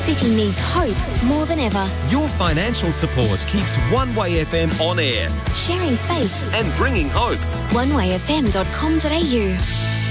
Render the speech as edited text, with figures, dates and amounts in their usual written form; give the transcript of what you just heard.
city needs hope more than ever. Your financial support keeps One Way FM on air Sharing faith. and bringing hope. onewayfm.com.au